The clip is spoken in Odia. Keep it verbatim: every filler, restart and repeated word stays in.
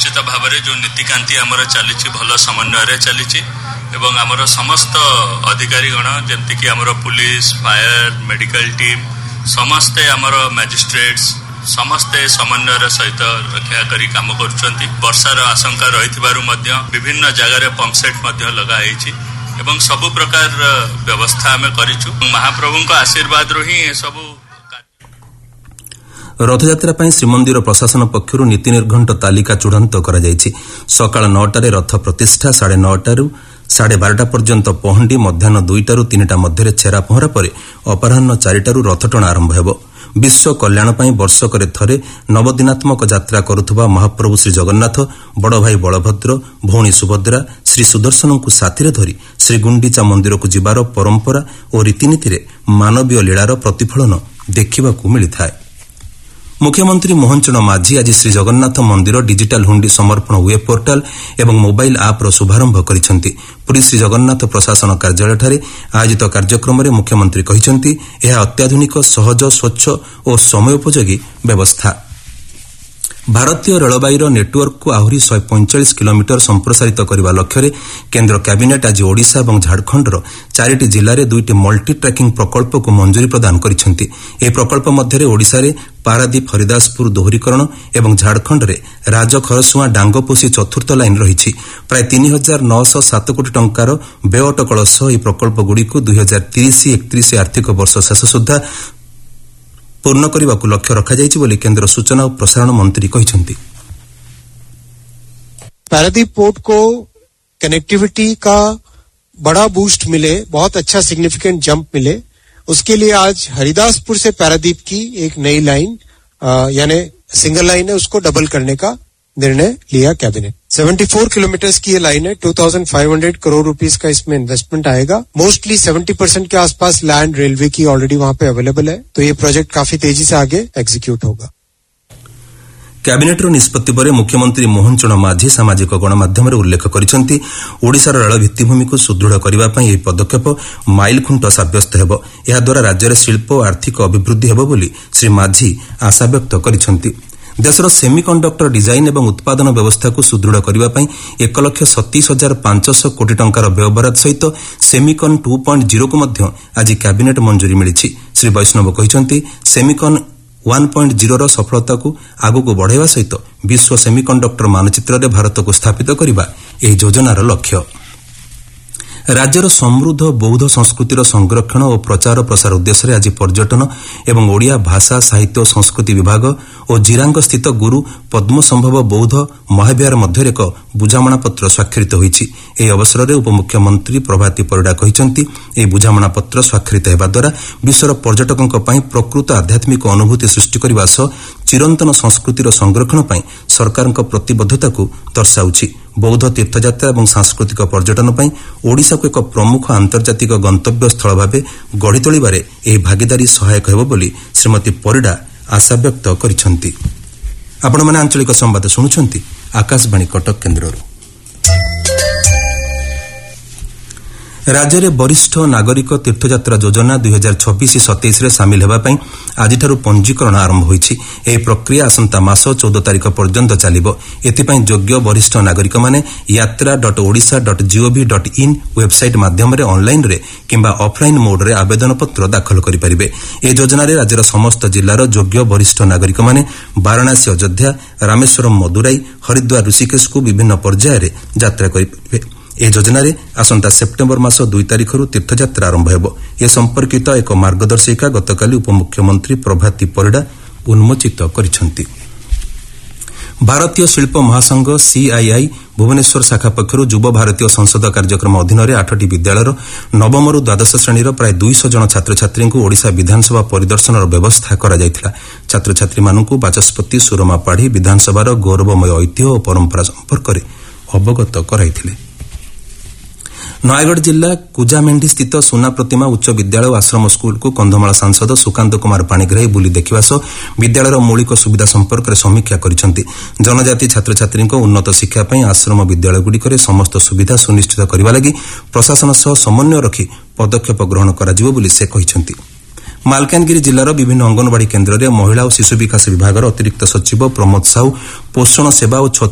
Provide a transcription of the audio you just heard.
निश्चित भाव में जो नीतिकांति आमर चली भल समन्वय चली एवं आमर समस्त अधिकारीगण जमती आमर पुलिस फायर मेडिकल टीम समस्ते आमर मैजिस्ट्रेट्स समस्ते समन्वय सहित रक्षा करी काम करुछंती। वर्षार आशंका रही विभिन्न जगार पंपसेट लगाई एवं सबु प्रकार व्यवस्था आम करिछु। महाप्रभु आशीर्वाद रो ही सब रथयात्रा ପାଇଁ ଶ୍ରୀମନ୍ଦିର ପ୍ରଶାସନ ପକ୍ଷରୁ ନୀତି ନିର୍ଘଣ୍ଟ ତାଲିକା ଚୂଡ଼ାନ୍ତ କରାଯାଇଛି। ସକାଳ ନଅଟାରେ ରଥ ପ୍ରତିଷ୍ଠା, ସାଢ଼େ ନଅଟାରୁ ସାଢ଼େ ବାରଟା ପର୍ଯ୍ୟନ୍ତ ପହଣ୍ଡି, ମଧ୍ୟାହ୍ନ ଦୁଇଟାରୁ ତିନିଟା ମଧ୍ୟରେ ଛେରା ପହଁରା ପରେ ଅପରାହ୍ନ ଚାରିଟାରୁ ରଥଟଣା ଆରମ୍ଭ ହେବ। ବିଶ୍ୱ କଲ୍ୟାଣ ପାଇଁ ବର୍ଷକରେ ଥରେ ନବଦିନାତ୍ମକ ଯାତ୍ରା କରୁଥିବା ମହାପ୍ରଭୁ ଶ୍ରୀ ଜଗନ୍ନାଥ ବଡ଼ଭାଇ ବଳଭଦ୍ର, ଭଉଣୀ ସୁଭଦ୍ରା, ଶ୍ରୀ ସୁଦର୍ଶନଙ୍କୁ ସାଥିରେ ଧରି ଶ୍ରୀଗୁଣ୍ଡିଚା ମନ୍ଦିରକୁ ଯିବାର ପରମ୍ପରା ଓ ରୀତିନୀତିରେ ମାନବୀୟ ଲୀଳାର ପ୍ରତିଫଳନ ଦେଖିବାକୁ ମିଳିଥାଏ। ମୁଖ୍ୟମନ୍ତ୍ରୀ ମୋହନ ଚରଣ ମାଝୀ ଆଜି ଶ୍ରୀ ଜଗନ୍ନାଥ ମନ୍ଦିର ଡିଜିଟାଲ ହୁଣ୍ଡି ସମର୍ପଣ ୱେବ୍ ପୋର୍ଟାଲ ଏବଂ ମୋବାଇଲ୍ ଆପ୍ର ଶୁଭାରମ୍ଭ କରିଛନ୍ତି। ପୁରୀ ଶ୍ରୀ ଜଗନ୍ନାଥ ପ୍ରଶାସନ କାର୍ଯ୍ୟାଳୟଠାରେ ଆୟୋଜିତ କାର୍ଯ୍ୟକ୍ରମରେ ମୁଖ୍ୟମନ୍ତ୍ରୀ କହିଛନ୍ତି, ଏହା ଅତ୍ୟାଧୁନିକ, ସହଜ, ସ୍ୱଚ୍ଛ ଓ ସମୟୋପଯୋଗୀ ବ୍ୟବସ୍ଥା। ଭାରତୀୟ ରେଳବାଇର ନେଟୱାର୍କକୁ ଆହୁରି ଶହେ ପଇଁଚାଳିଶ କିଲୋମିଟର ସମ୍ପ୍ରସାରିତ କରିବା ଲକ୍ଷ୍ୟରେ କେନ୍ଦ୍ର କ୍ୟାବିନେଟ୍ ଆଜି ଓଡ଼ିଶା ଏବଂ ଝାଡ଼ଖଣ୍ଡର ଚାରିଟି ଜିଲ୍ଲାରେ ଦୁଇଟି ମଲ୍ଟି ଟ୍ରାକିଂ ପ୍ରକଳ୍ପକୁ ମଞ୍ଜୁରୀ ପ୍ରଦାନ କରିଛନ୍ତି। ଏହି ପ୍ରକଳ୍ପ ମଧ୍ୟରେ ଓଡ଼ିଶାରେ ପାରାଦୀପ ହରିଦାସପୁର ଦୋହରୀକରଣ ଏବଂ ଝାଡ଼ଖଣ୍ଡରେ ରାଜଖରସୁଆଁ ଡାଙ୍ଗପୋଷି ଚତୁର୍ଥ ଲାଇନ୍ ରହିଛି। ପ୍ରାୟ ତିନି ହଜାର ନଅଶହ ସାତ କୋଟି ଟଙ୍କାର ବ୍ୟୟ ଅଟକଳ ସହ ଏହି ପ୍ରକଳ୍ପଗୁଡ଼ିକୁ ଦୁଇ ହଜାର ତିରିଶ ଏକତିରିଶ ଆର୍ଥିକ ବର୍ଷ ଶେଷ ସୁଦ୍ଧା ପୂର୍ଣ୍ଣ କରିବାକୁ ଲକ୍ଷ୍ୟ ରଖାଯାଇଛି ବୋଲି କେନ୍ଦ୍ର ସୂଚନା ଓ ପ୍ରସାରଣ ମନ୍ତ୍ରୀ କହିଛନ୍ତି। पारादीप पोर्ट को कनेक्टिविटी का बड़ा बूस्ट मिले, बहुत अच्छा सिग्निफिकेंट जंप मिले, उसके लिए आज हरिदासपुर से पारादीप की एक नई लाइन यानी सिंगल लाइन है, उसको डबल करने का निर्णय लिया कैबिनेट। चौहत्तर किलोमीटर की ये लाइन है, दो हज़ार पाँच सौ करोड़ रुपीस का इसमें इन्वेस्टमेंट आएगा। मोस्टली सत्तर परसेंट के आसपास लैंड रेलवे की ऑलरेडी वहां पे अवेलेबल है, तो ये प्रोजेक्ट काफी तेजी से आगे एग्जीक्यूट होगा। କ୍ୟାବିନେଟ୍ର ନିଷ୍ପତ୍ତି ପରେ ମୁଖ୍ୟମନ୍ତ୍ରୀ ମୋହନ ଚରଣ ମାଝୀ ସାମାଜିକ ଗଣମାଧ୍ୟମରେ ଉଲ୍ଲେଖ କରିଛନ୍ତି, ଓଡ଼ିଶାର ରେଳ ଭିତ୍ତିଭୂମିକୁ ସୁଦୃଢ଼ କରିବା ପାଇଁ ଏହି ପଦକ୍ଷେପ ମାଇଲଖୁଣ୍ଟ ସାବ୍ୟସ୍ତ ହେବ। ଏହାଦ୍ୱାରା ରାଜ୍ୟରେ ଶିଳ୍ପ ଓ ଆର୍ଥିକ ଅଭିବୃଦ୍ଧି ହେବ ବୋଲି ଶ୍ରୀ ମାଝୀ ଆଶାବ୍ୟକ୍ତ କରିଛନ୍ତି। ଦେଶର ସେମିକଣ୍ଡକ୍ଟର ଡିଜାଇନ୍ ଏବଂ ଉତ୍ପାଦନ ବ୍ୟବସ୍ଥାକୁ ସୁଦୃଢ଼ କରିବା ପାଇଁ ଏକ ଲକ୍ଷ ସତେଇଶ ହଜାର ପାଞ୍ଚଶହ କୋଟି ଟଙ୍କାର ବ୍ୟୟବରାଦ ସହିତ ସେମିକନ୍ ଟୁ ପଏଣ୍ଟ ଜିରୋକୁ ମଧ୍ୟ ଆଜି କ୍ୟାବିନେଟ୍ ମଞ୍ଜୁରୀ ମିଳିଛି। ଶ୍ରୀ ବୈଷ୍ଣବ କହିଛନ୍ତି, ସେମିକନ୍ ୱାନ୍ ପଏଣ୍ଟ ଜିରୋର ସଫଳତାକୁ ଆଗକୁ ବଢ଼ାଇବା ସହିତ ବିଶ୍ୱ ସେମିକଣ୍ଡକ୍ଟର ମାନଚିତ୍ରରେ ଭାରତକୁ ସ୍ଥାପିତ କରିବା ଏହି ଯୋଜନାର ଲକ୍ଷ୍ୟ। ରାଜ୍ୟର ସମୃଦ୍ଧ ବୌଦ୍ଧ ସଂସ୍କୃତିର ସଂରକ୍ଷଣ ଓ ପ୍ରଚାର ପ୍ରସାର ଉଦ୍ଦେଶ୍ୟରେ ଆଜି ପର୍ଯ୍ୟଟନ ଏବଂ ଓଡ଼ିଆ ଭାଷା ସାହିତ୍ୟ ଓ ସଂସ୍କୃତି ବିଭାଗ ଓ ଜିରାଙ୍ଗସ୍ଥିତ ଗୁରୁ ପଦ୍ମସମ୍ଭବ ବୌଦ୍ଧ ମହାବିହାର ମଧ୍ୟରେ ଏକ ବୁଝାମଣାପତ୍ର ସ୍ୱାକ୍ଷରିତ ହୋଇଛି। ଏହି ଅବସରରେ ଉପମୁଖ୍ୟମନ୍ତ୍ରୀ ପ୍ରଭାତୀ ପରିଡ଼ା କହିଛନ୍ତି, ଏହି ବୁଝାମଣାପତ୍ର ସ୍ୱାକ୍ଷରିତ ହେବା ଦ୍ୱାରା ବିଶ୍ୱର ପର୍ଯ୍ୟଟକଙ୍କ ପାଇଁ ପ୍ରକୃତ ଆଧ୍ୟାତ୍ମିକ ଅନୁଭୂତି ସୃଷ୍ଟି କରିବା ସହ ଚିରନ୍ତନ ସଂସ୍କୃତିର ସଂରକ୍ଷଣ ପାଇଁ ସରକାରଙ୍କ ପ୍ରତିବଦ୍ଧତାକୁ ଦର୍ଶାଉଛି। ବୌଦ୍ଧ ତୀର୍ଥଯାତ୍ରା ଏବଂ ସାଂସ୍କୃତିକ ପର୍ଯ୍ୟଟନ ପାଇଁ ଓଡ଼ିଶାକୁ ଏକ ପ୍ରମୁଖ ଆନ୍ତର୍ଜାତିକ ଗନ୍ତବ୍ୟ ସ୍ଥଳ ଭାବେ ଗଢ଼ି ତୋଳିବାରେ ଏହି ଭାଗିଦାରୀ ସହାୟକ ହେବ ବୋଲି ଶ୍ରୀମତୀ ପରିଡ଼ା ଆଶାବ୍ୟକ୍ତ କରିଛନ୍ତି। ଆପଣମାନେ ଆଞ୍ଚଳିକ ସମ୍ବାଦ ଶୁଣୁଛନ୍ତି ଆକାଶବାଣୀ କଟକ କେନ୍ଦ୍ରରୁ। ରାଜ୍ୟରେ ବରିଷ୍ଠ ନାଗରିକ ତୀର୍ଥଯାତ୍ରା ଯୋଜନା ଦୁଇ ହଜାର ଛବିଶ ସତେଇଶରେ ସାମିଲ ହେବା ପାଇଁ ଆଜିଠାରୁ ପଞ୍ଜୀକରଣ ଆରମ୍ଭ ହୋଇଛି। ଏହି ପ୍ରକ୍ରିୟା ଆସନ୍ତା ମାସ ଚଉଦ ତାରିଖ ପର୍ଯ୍ୟନ୍ତ ଚାଲିବ। ଏଥିପାଇଁ ଯୋଗ୍ୟ ବରିଷ୍ଠ ନାଗରିକମାନେ ୟାତ୍ରା dot Odisha dot GOV dot in website ମାଧ୍ୟମରେ ଅନ୍ଲାଇନ୍ରେ କିମ୍ବା ଅଫ୍ଲାଇନ୍ ମୋଡ୍ରେ ଆବେଦନପତ୍ର ଦାଖଲ କରିପାରିବେ। ଏହି ଯୋଜନାରେ ରାଜ୍ୟର ସମସ୍ତ ଜିଲ୍ଲାର ଯୋଗ୍ୟ ବରିଷ୍ଠ ନାଗରିକମାନେ ବାରାଣାସୀ ଅଯୋଧ୍ୟା, ରାମେଶ୍ୱରମ ମଦୁରାଇ, ହରିଦ୍ୱାର ଋଷିକେଶକୁ ବିଭିନ୍ନ ପର୍ଯ୍ୟାୟରେ ଯାତ୍ରା କରିପାରିବେ। ଏହି ଯୋଜନାରେ ଆସନ୍ତା ସେପ୍ଟେମ୍ବର ମାସ ଦୁଇ ତାରିଖରୁ ତୀର୍ଥଯାତ୍ରା ଆରମ୍ଭ ହେବ। ଏ ସମ୍ପର୍କିତ ଏକ ମାର୍ଗଦର୍ଶିକା ଗତକାଲି ଉପମୁଖ୍ୟମନ୍ତ୍ରୀ ପ୍ରଭାତୀ ପରିଡ଼ା ଉନ୍ମୋଚିତ କରିଛନ୍ତି। ଭାରତୀୟ ଶିଳ୍ପ ମହାସଂଘ ସିଆଇଆଇ ଭୁବନେଶ୍ୱର ଶାଖା ପକ୍ଷରୁ ଯୁବ ଭାରତୀୟ ସଂସଦ କାର୍ଯ୍ୟକ୍ରମ ଅଧୀନରେ ଆଠଟି ବିଦ୍ୟାଳୟର ନବମରୁ ଦ୍ୱାଦଶ ଶ୍ରେଣୀର ପ୍ରାୟ ଦୁଇଶହ ଜଣ ଛାତ୍ରଛାତ୍ରୀଙ୍କୁ ଓଡ଼ିଶା ବିଧାନସଭା ପରିଦର୍ଶନର ବ୍ୟବସ୍ଥା କରାଯାଇଥିଲା। ଛାତ୍ରଛାତ୍ରୀମାନଙ୍କୁ ବାଚସ୍ପତି ସୁରମା ପାଢ଼ୀ ବିଧାନସଭାର ଗୌରବମୟ ଐତିହ୍ୟ ଓ ପରମ୍ପରା ସମ୍ପର୍କରେ ଅବଗତ କରାଇଥିଲେ। ନୟାଗଡ଼ ଜିଲ୍ଲା କୁଜାମେଣ୍ଡି ସ୍ଥିତ ସୁନା ପ୍ରତିମା ଉଚ୍ଚ ବିଦ୍ୟାଳୟ ଓ ଆଶ୍ରମ ସ୍କୁଲକୁ କନ୍ଧମାଳ ସାଂସଦ ସୁକାନ୍ତ କୁମାର ପାଣିଗ୍ରାହୀ ବୁଲି ଦେଖିବା ସହ ବିଦ୍ୟାଳୟର ମୌଳିକ ସୁବିଧା ସମ୍ପର୍କରେ ସମୀକ୍ଷା କରିଛନ୍ତି। ଜନଜାତି ଛାତ୍ରଛାତ୍ରୀଙ୍କ ଉନ୍ନତ ଶିକ୍ଷା ପାଇଁ ଆଶ୍ରମ ବିଦ୍ୟାଳୟଗୁଡ଼ିକରେ ସମସ୍ତ ସୁବିଧା ସୁନିଶ୍ଚିତ କରିବା ଲାଗି ପ୍ରଶାସନ ସହ ସମନ୍ୱୟ ରଖି ପଦକ୍ଷେପ ଗ୍ରହଣ କରାଯିବ ବୋଲି ସେ କହିଛନ୍ତି। ମାଲକାନଗିରି ଜିଲ୍ଲାର ବିଭିନ୍ନ ଅଙ୍ଗନବାଡି କେନ୍ଦ୍ରରେ ମହିଳା ଓ ଶିଶୁ ବିକାଶ ବିଭାଗର ଅତିରିକ୍ତ ସଚିବ ପ୍ରମୋଦ ସାହୁ ପୋଷଣ ସେବା ଓ